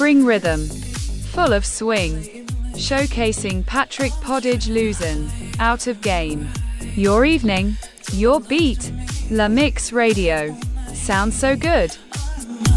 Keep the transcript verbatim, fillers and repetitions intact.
spring rhythm, full of swing, showcasing Patrick Podage-Luzon, Out of Game. Your evening, your beat, La Mix Radio. Sounds so good.